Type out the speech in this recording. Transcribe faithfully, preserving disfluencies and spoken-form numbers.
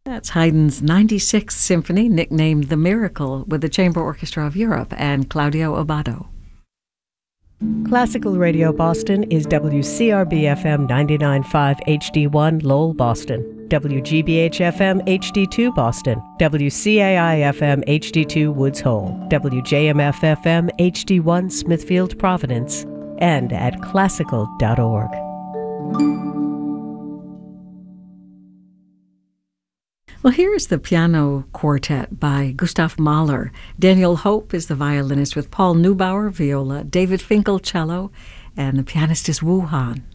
That's Haydn's ninety-sixth Symphony, nicknamed The Miracle, with the Chamber Orchestra of Europe and Claudio Abbado. Classical Radio Boston is W C R B F M ninety-nine point five H D one Lowell, Boston, W G B H F M H D two Boston, W C A I F M H D two Woods Hole, W J M F F M H D one Smithfield, Providence, and at classical dot org. Well, here's the piano quartet by Gustav Mahler. Daniel Hope is the violinist with Paul Neubauer, viola, David Finkel, cello, and the pianist is Wu Han.